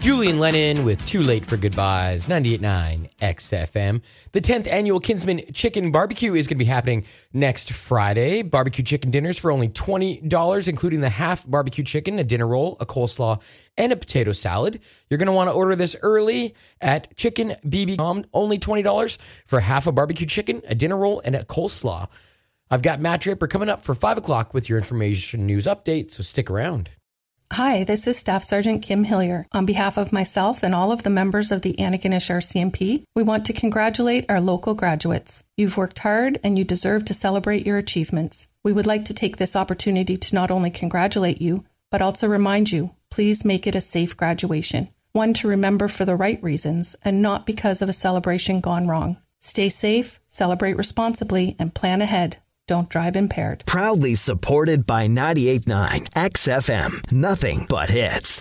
Julian Lennon with Too Late for Goodbyes, 98.9 XFM. The 10th annual Kinsman Chicken Barbecue is going to be happening next Friday. Barbecue chicken dinners for only $20, including the half barbecue chicken, a dinner roll, a coleslaw, and a potato salad. You're going to want to order this early at chickenbb.com. Only $20 for half a barbecue chicken, a dinner roll, and a coleslaw. I've got Matt Draper coming up for 5 o'clock with your information news update, so stick around. Hi, this is Staff Sergeant Kim Hillier. On behalf of myself and all of the members of the Antigonish RCMP, we want to congratulate our local graduates. You've worked hard and you deserve to celebrate your achievements. We would like to take this opportunity to not only congratulate you, but also remind you, please make it a safe graduation. One to remember for the right reasons and not because of a celebration gone wrong. Stay safe, celebrate responsibly, and plan ahead. Don't drive impaired. Proudly supported by 98.9 XFM. Nothing but hits.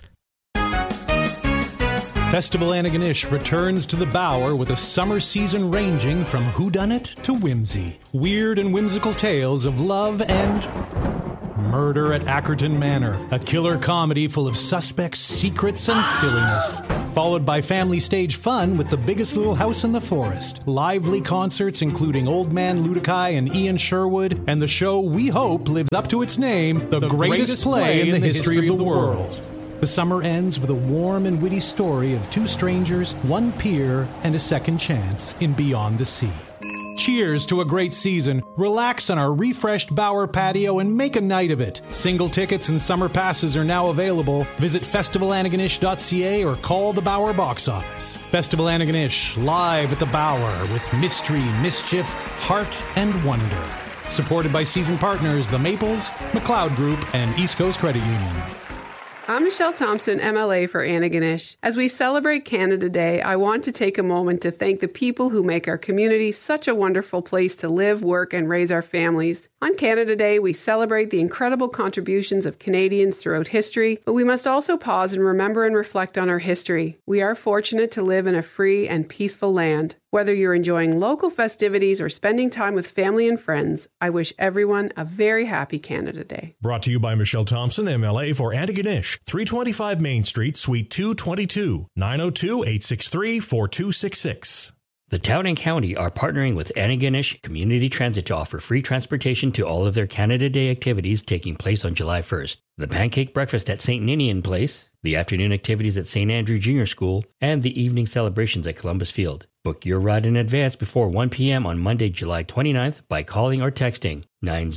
Festival Antigonish returns to the Bower with a summer season ranging from whodunit to whimsy. Weird and whimsical tales of love and murder at Ackerton Manor. A killer comedy full of suspects, secrets, and silliness. Followed by family stage fun with The Biggest Little House in the Forest. Lively concerts including Old Man Ludikai and Ian Sherwood. And the show we hope lives up to its name, the greatest play in the history of the world. The summer ends with a warm and witty story of two strangers, one peer, and a second chance in Beyond the Sea. Cheers to a great season. Relax on our refreshed Bower patio and make a night of it. Single tickets and summer passes are now available. Visit festivalantigonish.ca or call the Bower box office. Festival Antigonish, live at the Bower with mystery, mischief, heart, and wonder. Supported by season partners The Maples, McLeod Group, and East Coast Credit Union. I'm Michelle Thompson, MLA for Antigonish. As we celebrate Canada Day, I want to take a moment to thank the people who make our community such a wonderful place to live, work, and raise our families. On Canada Day, we celebrate the incredible contributions of Canadians throughout history, but we must also pause and remember and reflect on our history. We are fortunate to live in a free and peaceful land. Whether you're enjoying local festivities or spending time with family and friends, I wish everyone a very happy Canada Day. Brought to you by Michelle Thompson, MLA for Antigonish, 325 Main Street, Suite 222, 902-863-4266. The town and county are partnering with Antigonish Community Transit to offer free transportation to all of their Canada Day activities taking place on July 1st. The pancake breakfast at St. Ninian Place, the afternoon activities at St. Andrew Junior School, and the evening celebrations at Columbus Field. Book your ride in advance before 1 p.m. on Monday, July 29th by calling or texting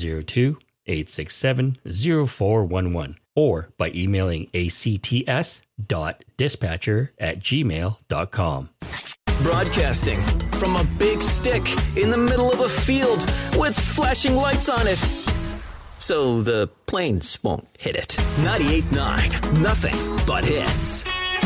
902-867-0411 or by emailing acts.dispatcher@gmail.com. Broadcasting from a big stick in the middle of a field with flashing lights on it. So the planes won't hit it. 98.9, nothing but hits.